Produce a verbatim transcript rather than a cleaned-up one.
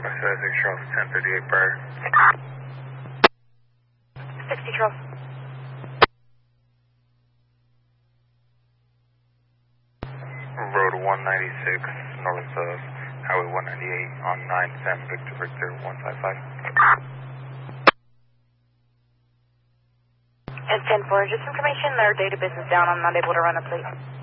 six Charles, ten thirty-eight prior. sixty Charles. Road one ninety-six, north of Highway one ninety-eight on nine Sam Victor Victor one five five. And ten four, just information, their database is down. I'm not able to run a plate.